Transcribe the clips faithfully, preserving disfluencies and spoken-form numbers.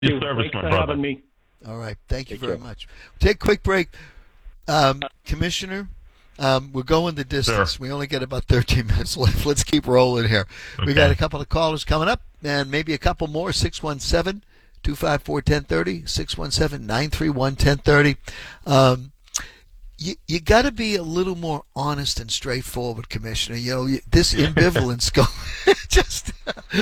your service, Thanks my for brother. having me. All right. Thank you Take very care. much. Take a quick break. Um, Commissioner, um, we're going the distance. Sure. We only get about thirteen minutes left. Let's keep rolling here. We Okay. got a couple of callers coming up, and maybe a couple more. six one seven, two five four, one zero three zero, six one seven, nine three one, one zero three zero. Um, you you got to be a little more honest and straightforward, Commissioner. You know, you, this ambivalence go just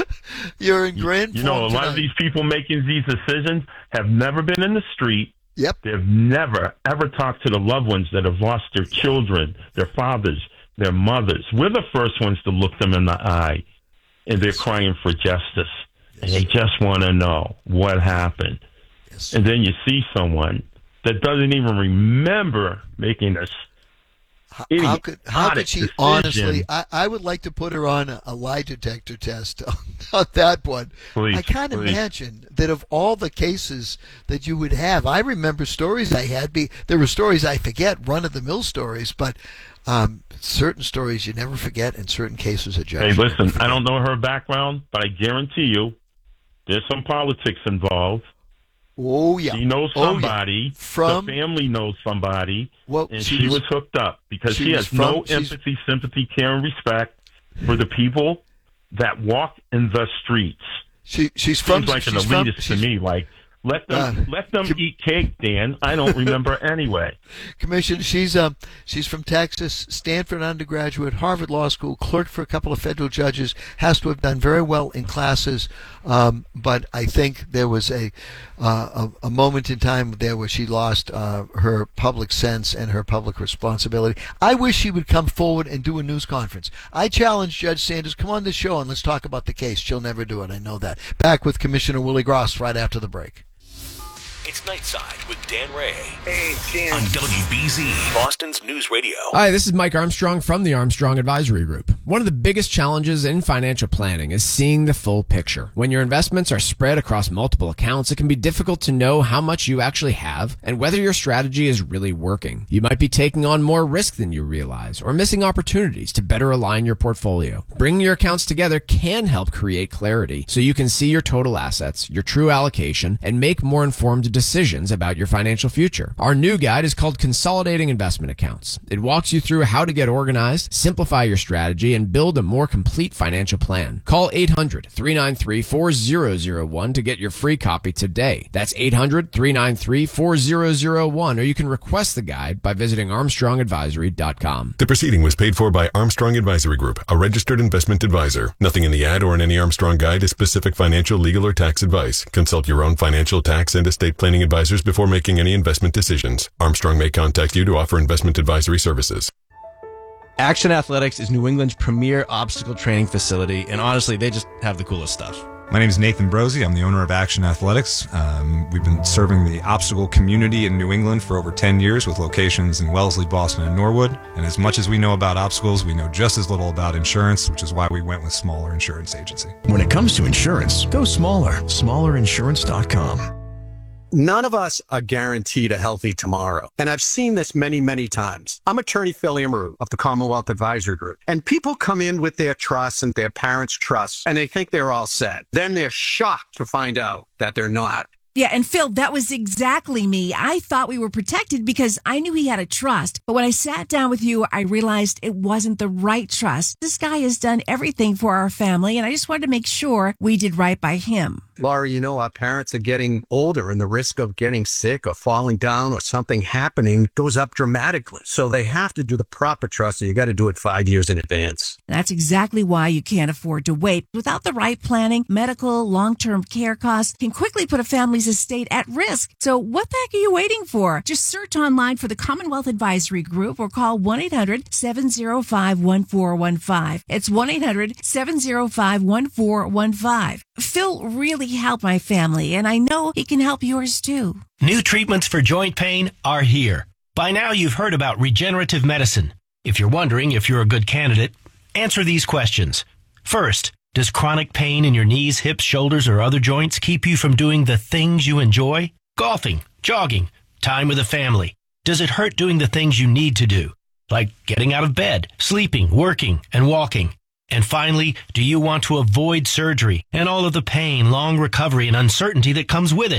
you're in grand You know, a form lot of tonight. these people making these decisions have never been in the street. Yep. They've never, ever talked to the loved ones that have lost their children, their fathers, their mothers. We're the first ones to look them in the eye, and they're crying for justice. And they just want to know what happened. Yes. And then you see someone that doesn't even remember making this How, idiotic how could how could she decision. honestly? I, I would like to put her on a, a lie detector test on, on that one. Please, I can't please. imagine that of all the cases that you would have. I remember stories I had. Be there were stories I forget, run of the mill stories, but um, certain stories you never forget, and certain cases a judge. Hey, never listen, forget. I don't know her background, but I guarantee you there's some politics involved. Oh yeah. She knows Oh, yeah. somebody. From- the family knows somebody. Well, and she she, was- was, hooked up because she she, was has no from- she's- empathy, sympathy, care, and respect for the people that walk in the streets. She she's from. Seems like an she's from- elitist to she's- me. Like, let them Uh, let them com- eat cake, Dan. I don't remember anyway. Commission. She's um she's from Texas, Stanford undergraduate, Harvard Law School, clerked for a couple of federal judges. Has to have done very well in classes, um, but I think there was a uh, a, a moment in time there where she lost uh, her public sense and her public responsibility. I wish she would come forward and do a news conference. I challenge Judge Sanders, come on the show and let's talk about the case. She'll never do it. I know that. Back with Commissioner Willie Gross right after the break. It's Nightside with Dan Ray Hey, Dan. on W B Z, Boston's News Radio. Hi, this is Mike Armstrong from the Armstrong Advisory Group. One of the biggest challenges in financial planning is seeing the full picture. When your investments are spread across multiple accounts, it can be difficult to know how much you actually have and whether your strategy is really working. You might be taking on more risk than you realize or missing opportunities to better align your portfolio. Bringing your accounts together can help create clarity so you can see your total assets, your true allocation, and make more informed decisions about your financial future. Our new guide is called Consolidating Investment Accounts. It walks you through how to get organized, simplify your strategy, and build a more complete financial plan. Call eight hundred, three nine three, four zero zero one to get your free copy today. That's eight hundred, three nine three, four zero zero one, or you can request the guide by visiting armstrong advisory dot com. The proceeding was paid for by Armstrong Advisory Group, a registered investment advisor. Nothing in the ad or in any Armstrong guide is specific financial, legal, or tax advice. Consult your own financial, tax, and estate planning advisors before making any investment decisions. Armstrong may contact you to offer investment advisory services. Action Athletics is New England's premier obstacle training facility, and honestly, they just have the coolest stuff. My name is Nathan Brosey. I'm the owner of Action Athletics. Um, we've been serving the obstacle community in New England for over ten years with locations in Wellesley, Boston, and Norwood. And as much as we know about obstacles, we know just as little about insurance, which is why we went with Smaller Insurance Agency. When it comes to insurance, go smaller. smaller insurance dot com. None of us are guaranteed a healthy tomorrow. And I've seen this many, many times. I'm attorney Phil Amaru of the Commonwealth Advisory Group. And people come in with their trusts and their parents' trusts, and they think they're all set. Then they're shocked to find out that they're not. Yeah, and Phil, that was exactly me. I thought we were protected because I knew he had a trust. But when I sat down with you, I realized it wasn't the right trust. This guy has done everything for our family, and I just wanted to make sure we did right by him. Laura, you know, our parents are getting older and the risk of getting sick or falling down or something happening goes up dramatically. So they have to do the proper trust, and you got to do it five years in advance. That's exactly why you can't afford to wait. Without the right planning, medical, long-term care costs can quickly put a family's estate at risk. So what the heck are you waiting for? Just search online for the Commonwealth Advisory Group or call one eight hundred, seven oh five, one four one five. It's one eight hundred, seven oh five, one four one five. Phil really helped my family, and I know he can help yours too. New treatments for joint pain are here. By now you've heard about regenerative medicine. If you're wondering if you're a good candidate, answer these questions. First, does chronic pain in your knees, hips, shoulders, or other joints keep you from doing the things you enjoy? Golfing, jogging, time with the family. Does it hurt doing the things you need to do? Like getting out of bed, sleeping, working, and walking. And finally, do you want to avoid surgery and all of the pain, long recovery, and uncertainty that comes with it?